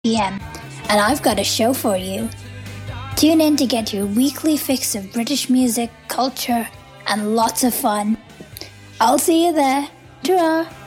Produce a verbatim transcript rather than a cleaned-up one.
p.m. and I've got a show for you. Tune in to get your weekly fix of British music, culture, and lots of fun. I'll see you there. Ta-ra!